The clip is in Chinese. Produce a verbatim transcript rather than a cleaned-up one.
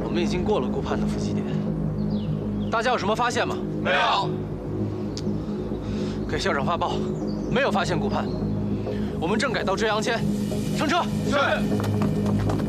我们已经过了顾盼的伏击点，大家有什么发现吗？ 没有。 给校长发报，没有发现顾盼。我们正改道追杨谦，乘车。 是。